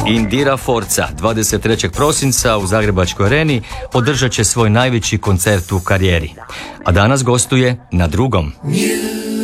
Indira Forza 23. prosinca u Zagrebačkoj areni održat će svoj najveći koncert u karijeri. A danas gostuje na drugom.